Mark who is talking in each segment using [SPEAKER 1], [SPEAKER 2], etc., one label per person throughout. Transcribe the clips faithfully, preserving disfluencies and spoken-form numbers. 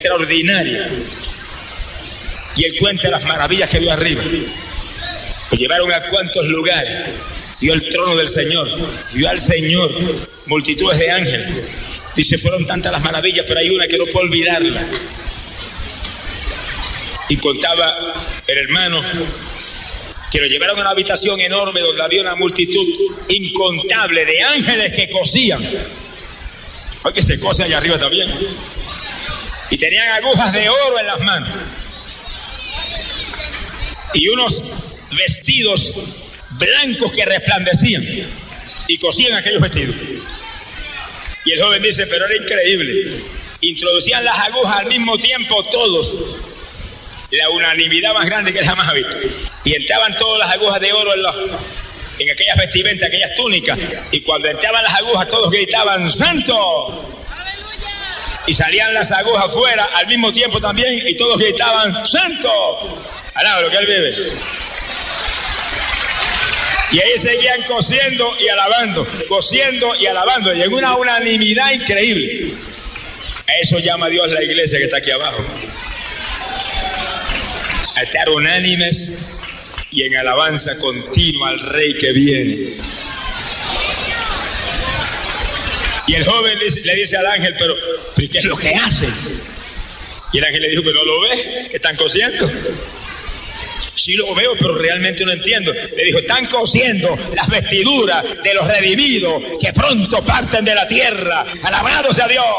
[SPEAKER 1] extraordinaria. Y él cuenta las maravillas que vio arriba. Lo llevaron a cuantos lugares. Vio el trono del Señor, vio al Señor, multitudes de ángeles. Dice, fueron tantas las maravillas, pero hay una que no puedo olvidarla. Y contaba el hermano que lo llevaron a una habitación enorme donde había una multitud incontable de ángeles que cosían. Oye, se cose allá arriba también. Y tenían agujas de oro en las manos. Y unos vestidos blancos que resplandecían. Y cosían aquellos vestidos. Y el joven dice, pero era increíble. Introducían las agujas al mismo tiempo todos. La unanimidad más grande que él jamás ha visto. Y entraban todas las agujas de oro en, los, en aquellas vestimentas, aquellas túnicas. Y cuando entraban las agujas todos gritaban, ¡Santo! Y salían las agujas fuera al mismo tiempo también y todos gritaban, ¡Santo! Alaba lo que él vive. Y ahí seguían cosiendo y alabando, cosiendo y alabando. Y en una unanimidad increíble. A eso llama Dios la iglesia que está aquí abajo. A estar unánimes y en alabanza continua al Rey que viene. Y el joven le dice al ángel, pero, pero ¿qué es lo que hacen? Y el ángel le dijo, ¿pero no lo ves? ¿Que están cosiendo? Sí lo veo, pero realmente no entiendo. Le dijo, están cosiendo las vestiduras de los redimidos que pronto parten de la tierra. ¡Alabado sea Dios!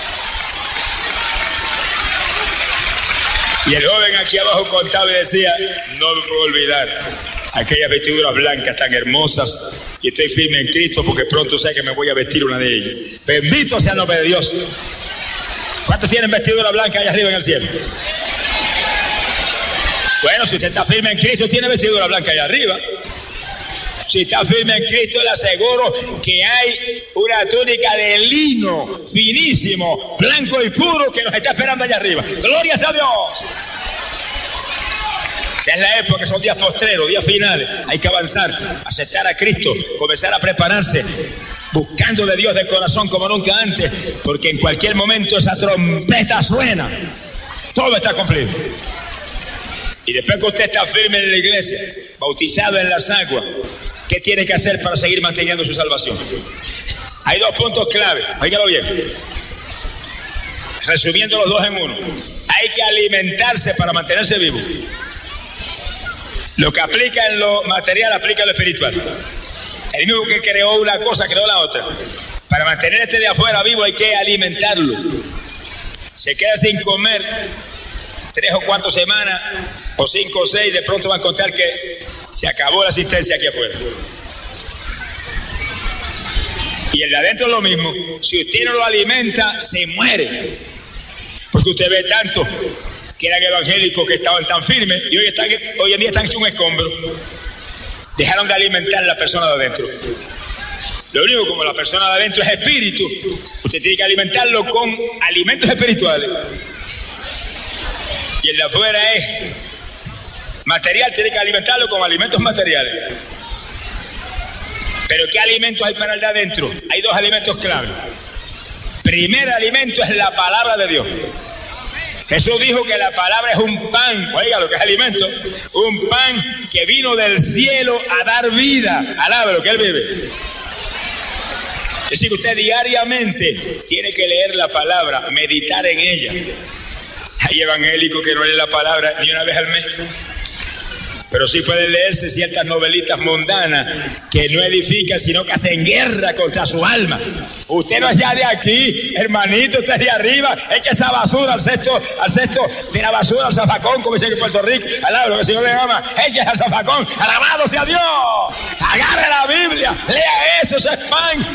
[SPEAKER 1] Y el joven aquí abajo contaba y decía, no me puedo olvidar aquellas vestiduras blancas tan hermosas, y estoy firme en Cristo porque pronto sé que me voy a vestir una de ellas. Bendito sea el nombre de Dios. ¿Cuántos tienen vestidura blanca allá arriba en el cielo? Bueno, si usted está firme en Cristo, tiene vestidura blanca allá arriba. Si está firme en Cristo, le aseguro que hay una túnica de lino finísimo, blanco y puro que nos está esperando allá arriba. ¡Gloria a Dios! Esta es la época, son días postreros, días finales. Hay que avanzar, aceptar a Cristo, comenzar a prepararse, buscando de Dios de corazón como nunca antes, porque en cualquier momento esa trompeta suena. Todo está cumplido. Y después que usted está firme en la iglesia, bautizado en las aguas, ¿qué tiene que hacer para seguir manteniendo su salvación? Hay dos puntos clave, óigalo bien. Resumiendo los dos en uno. Hay que alimentarse para mantenerse vivo. Lo que aplica en lo material, aplica en lo espiritual. El mismo que creó una cosa, creó la otra. Para mantener este de afuera vivo hay que alimentarlo. Se queda sin comer tres o cuatro semanas, o cinco o seis, de pronto va a encontrar que se acabó la asistencia aquí afuera. Y el de adentro es lo mismo. Si usted no lo alimenta, se muere. Porque usted ve tanto que eran evangélicos que estaban tan firmes y hoy, están, hoy en día están en un escombro. Dejaron de alimentar a la persona de adentro. Lo único, como la persona de adentro es espíritu, usted tiene que alimentarlo con alimentos espirituales. Y el de afuera es material, tiene que alimentarlo con alimentos materiales. Pero ¿qué alimentos hay para el de adentro? Hay dos alimentos clave. Primer alimento es la palabra de Dios. Jesús dijo que la palabra es un pan, oiga lo que es alimento, un pan que vino del cielo a dar vida. Alaba lo que él vive. Es decir, que usted diariamente tiene que leer la palabra, meditar en ella. Hay evangélicos que no leen la palabra ni una vez al mes, pero sí pueden leerse ciertas novelitas mundanas que no edifican, sino que hacen guerra contra su alma. Usted no es ya de aquí, hermanito, usted es de arriba. Echa esa basura al cesto, al cesto de la basura, al zafacón, como dicen en Puerto Rico. Alaba lo que el Señor le llama. Echa al zafacón, alabado sea Dios. Agarre la Biblia, lea eso, ese es pan.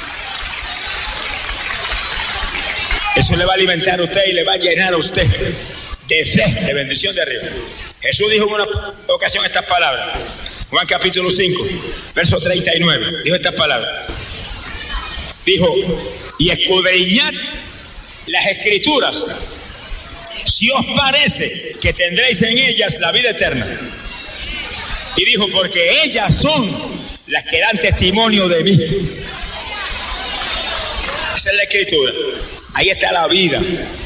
[SPEAKER 1] Eso le va a alimentar a usted y le va a llenar a usted de fe, de bendición de arriba. Jesús dijo en una ocasión estas palabras. Juan capítulo cinco, verso treinta y nueve. Dijo estas palabras. Dijo, y escudriñad las escrituras, si os parece que tendréis en ellas la vida eterna. Y dijo, porque ellas son las que dan testimonio de mí. Esa es la escritura. Ahí está la vida.